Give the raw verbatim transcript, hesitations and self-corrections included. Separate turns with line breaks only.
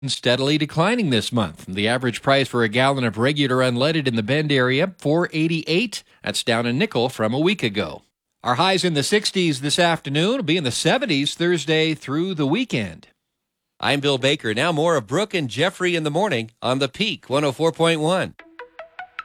steadily declining this month. The average price for a gallon of regular unleaded in the Bend area, four eighty-eight. That's down a nickel from a week ago. Our highs in the sixties this afternoon will be in the seventies Thursday through the weekend. I'm Bill Baker. Now more of Brooke and Jeffrey in the morning on The Peak one oh four point one.